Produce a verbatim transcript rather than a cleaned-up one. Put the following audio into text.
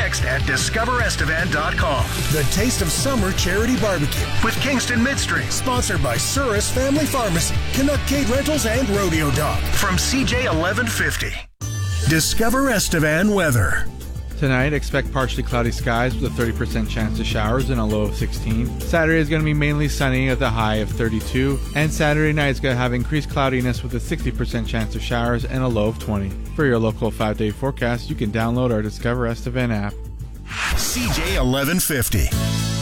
text at discover estevan dot com. The Taste of Summer Charity Barbecue With Kingston Midstream. Sponsored by Surus Family Pharmacy, Canuck Cade Rentals, and Rodeo Dog. From C J eleven fifty. Discover Estevan weather. Tonight, expect partially cloudy skies with a thirty percent chance of showers and a low of sixteen. Saturday is going to be mainly sunny with a high of thirty-two. And Saturday night is going to have increased cloudiness with a sixty percent chance of showers and a low of twenty. For your local five-day forecast, you can download our Discover Estevan app. C J eleven fifty.